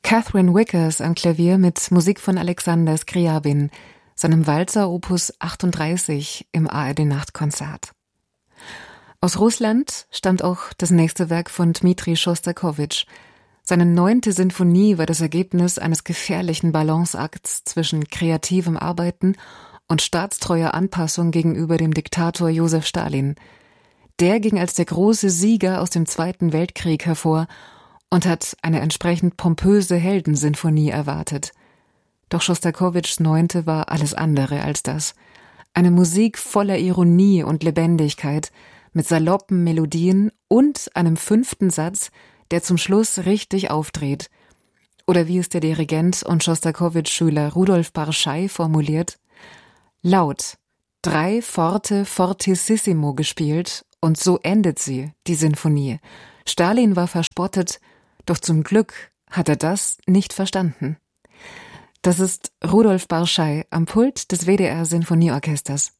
Catherine Wickers am Klavier mit Musik von Alexander Scriabin, seinem Walzer Opus 38 im ARD-Nachtkonzert. Aus Russland stammt auch das nächste Werk von Dmitri Schostakowitsch. Seine 9. Sinfonie war das Ergebnis eines gefährlichen Balanceakts zwischen kreativem Arbeiten und staatstreuer Anpassung gegenüber dem Diktator Josef Stalin. Der ging als der große Sieger aus dem Zweiten Weltkrieg hervor und hat eine entsprechend pompöse Heldensinfonie erwartet. Doch Schostakowitschs 9. war alles andere als das. Eine Musik voller Ironie und Lebendigkeit, mit saloppen Melodien und einem 5. Satz, der zum Schluss richtig aufdreht. Oder wie es der Dirigent und Schostakowitsch-Schüler Rudolf Barschai formuliert: laut, 3 Forte fortissimo gespielt und so endet sie, die Sinfonie. Stalin war verspottet, doch zum Glück hat er das nicht verstanden. Das ist Rudolf Barschai am Pult des WDR Sinfonieorchesters.